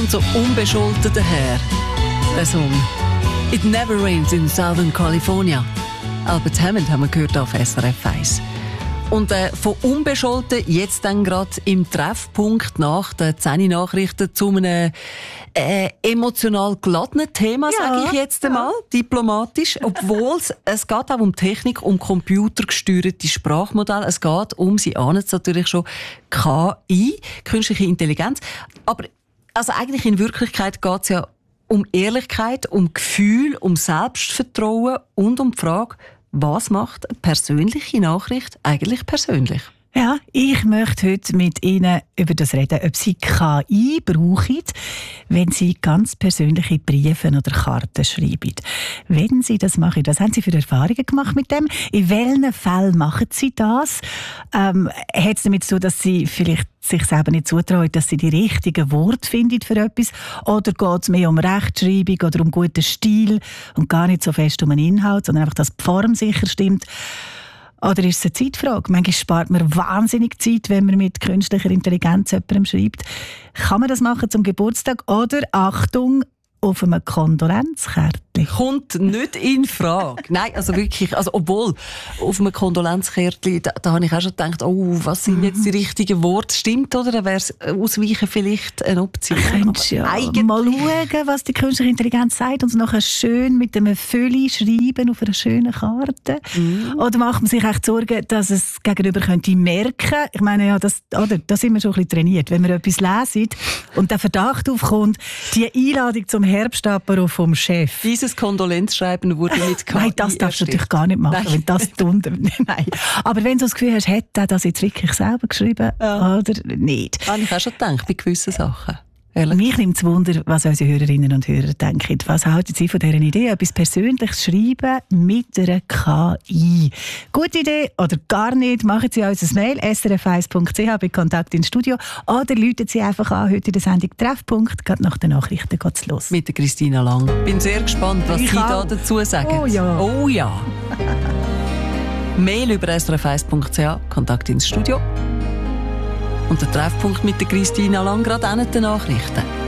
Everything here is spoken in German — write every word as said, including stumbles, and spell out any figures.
kommt so unbescholten daher. Der Song. It never rains in Southern California. Albert Hammond haben wir gehört auf S R F eins. Und äh, von unbescholten jetzt dann gerade im Treffpunkt nach den zehn Nachrichten zu einem äh, emotional geladenen Thema, ja, sage ich jetzt einmal, ja. diplomatisch. Obwohl es, es geht auch um Technik, um computergesteuerte Sprachmodelle. Es geht um, Sie ahnen es natürlich schon, K I, künstliche Intelligenz. Aber also eigentlich in Wirklichkeit geht es ja um Ehrlichkeit, um Gefühl, um Selbstvertrauen und um die Frage, was macht eine persönliche Nachricht eigentlich persönlich? Ja, ich möchte heute mit Ihnen über das reden, ob Sie K I brauchen, wenn Sie ganz persönliche Briefe oder Karten schreiben. Wenn Sie das machen, was haben Sie für Erfahrungen gemacht mit dem? In welchen Fällen machen Sie das? Ähm, hat es damit zu tun, dass Sie vielleicht sich selber nicht zutrauen, dass Sie die richtigen Worte finden für etwas? Oder geht es mehr um Rechtschreibung oder um guten Stil und gar nicht so fest um einen Inhalt, sondern einfach, dass die Form sicher stimmt? Oder ist es eine Zeitfrage? Manchmal spart man wahnsinnig Zeit, wenn man mit künstlicher Intelligenz jemandem schreibt. Kann man das machen zum Geburtstag? Oder, Achtung, auf einem Kondolenzkärtchen? Kommt nicht in Frage. Nein, also wirklich, also obwohl, auf einem Kondolenzkärtchen, da, da habe ich auch schon gedacht, oh, was sind jetzt die richtigen Worte? Stimmt, oder? Dann wäre es Ausweichen vielleicht eine Option. Könntest ja eigentlich mal schauen, was die künstliche Intelligenz sagt und es nachher schön mit einem Fülle schreiben auf einer schönen Karte. Mm. Oder macht man sich echt Sorgen, dass es gegenüber könnte merken? Ich meine, ja, das, oder, da sind wir schon ein bisschen trainiert. Wenn wir etwas lesen und der Verdacht aufkommt, die Einladung zum Herbstapero vom Chef. Dieses Kondolenzschreiben wurde mit K I Nein, das darfst du natürlich gar nicht machen, Nein. wenn das drunter... Nein. Aber wenn du das Gefühl hast, hätte er das jetzt wirklich selber geschrieben ja. oder nicht? Habe ich auch schon gedacht, bei gewissen Sachen. Ehrlich? Mich nimmt es Wunder, was unsere Hörerinnen und Hörer denken. Was halten Sie von dieser Idee? Etwas Persönliches schreiben mit einer K I. Gute Idee oder gar nicht? Machen Sie uns ein Mail s r f eins punkt c h bei Kontakt ins Studio oder rufen Sie einfach an heute in der Sendung Treffpunkt. Gerade nach den Nachrichten geht es los. Mit der Christina Lang. Bin sehr gespannt, was ich Sie auch. da dazu sagen. Oh ja. Oh ja. Mail über s r f eins punkt c h, Kontakt ins Studio. Und der Treffpunkt mit der Christina Lang, gerade an den Nachrichten.